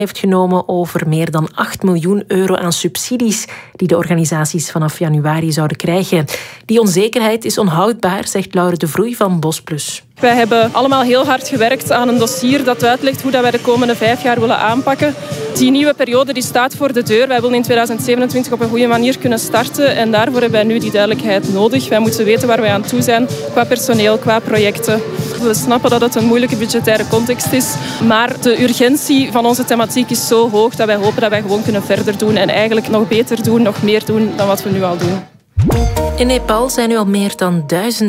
heeft genomen over meer dan 8 miljoen euro aan subsidies die de organisaties vanaf januari zouden krijgen. Die onzekerheid is onhoudbaar, zegt Laure de Vroei van Bosplus. Wij hebben allemaal heel hard gewerkt aan een dossier dat uitlegt hoe wij de komende 5 jaar willen aanpakken. Die nieuwe periode die staat voor de deur. Wij willen in 2027 op een goede manier kunnen starten en daarvoor hebben wij nu die duidelijkheid nodig. Wij moeten weten waar wij aan toe zijn qua personeel, qua projecten. We snappen dat het een moeilijke budgettaire context is, maar de urgentie van onze thematiek is zo hoog dat wij hopen dat wij gewoon kunnen verder doen en eigenlijk nog beter doen, nog meer doen dan wat we nu al doen. In Nepal zijn nu al meer dan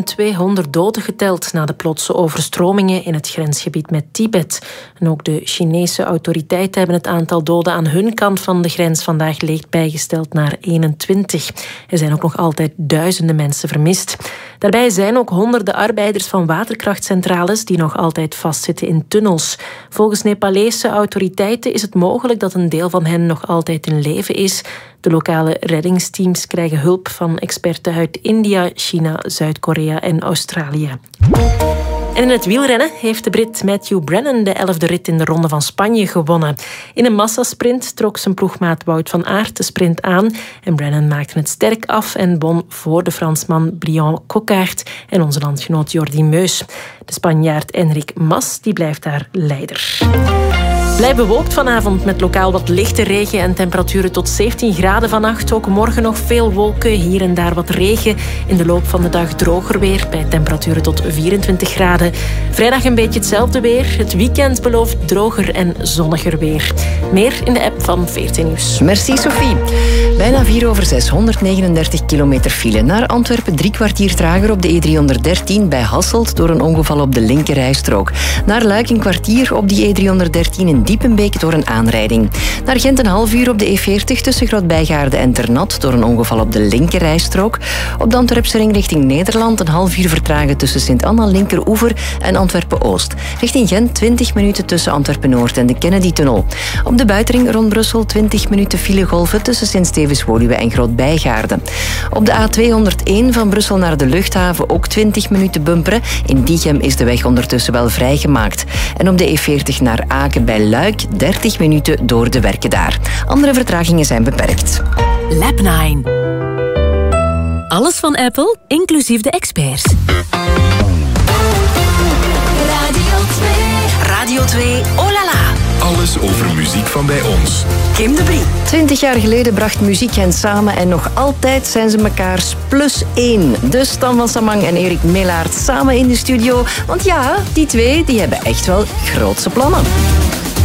1200 doden geteld na de plotse overstromingen in het grensgebied met Tibet. En ook de Chinese autoriteiten hebben het aantal doden aan hun kant van de grens vandaag licht bijgesteld naar 21. Er zijn ook nog altijd duizenden mensen vermist. Daarbij zijn ook honderden arbeiders van waterkrachtcentrales die nog altijd vastzitten in tunnels. Volgens Nepalese autoriteiten is het mogelijk dat een deel van hen nog altijd in leven is. De lokale reddingsteams krijgen hulp van experten uit India, China, Zuid-Korea en Australië. En in het wielrennen heeft de Brit Matthew Brennan de 11e rit in de Ronde van Spanje gewonnen. In een massasprint trok zijn ploegmaat Wout van Aert de sprint aan en Brennan maakte het sterk af en won voor de Fransman Brian Coquard en onze landgenoot Jordi Meus. De Spanjaard Enric Mas die blijft daar leider. Blijf bewolkt vanavond met lokaal wat lichte regen en temperaturen tot 17 graden vannacht. Ook morgen nog veel wolken, hier en daar wat regen. In de loop van de dag droger weer, bij temperaturen tot 24 graden. Vrijdag een beetje hetzelfde weer. Het weekend belooft droger en zonniger weer. Meer in de app van VRT Nieuws. Merci Sophie. Bijna 6:04, 139 kilometer file. Naar Antwerpen 3 kwartier trager op de E313 bij Hasselt door een ongeval op de linkerrijstrook. Naar Luik een kwartier op die E313 in Diepenbeek door een aanrijding. Naar Gent een half uur op de E40 tussen Groot-Bijgaarde en Ternat door een ongeval op de linkerrijstrook. Op de Antwerpse ring richting Nederland een half uur vertragen tussen Sint-Anna Linkeroever en Antwerpen-Oost. Richting Gent 20 minuten tussen Antwerpen-Noord en de Kennedy-tunnel. Op de buitenring rond Brussel 20 minuten filegolven tussen Sint-Stevens-Woluwe en Groot-Bijgaarde. Op de A201 van Brussel naar de luchthaven ook 20 minuten bumperen. In Diegem is de weg ondertussen wel vrijgemaakt. En op de E40 naar Aken bij Luik 30 minuten door de werken daar. Andere vertragingen zijn beperkt. Lab9. Alles van Apple, inclusief de experts. Radio 2, oh la la. Alles over muziek van bij ons. Kim de Brie. 20 jaar geleden bracht muziek hen samen en nog altijd zijn ze mekaars +1. Dus Stan van Samang en Erik Melaert samen in de studio. Want ja, die twee die hebben echt wel grootse plannen.